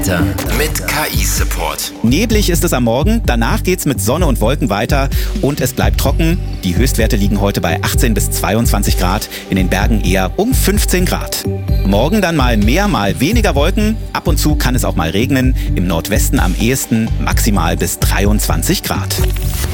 Mit KI-Support. Neblig ist es am Morgen, danach geht's mit Sonne und Wolken weiter und es bleibt trocken. Die Höchstwerte liegen heute bei 18 bis 22 Grad, in den Bergen eher um 15 Grad. Morgen dann mal mehr, mal weniger Wolken. Ab und zu kann es auch mal regnen, im Nordwesten am ehesten maximal bis 23 Grad.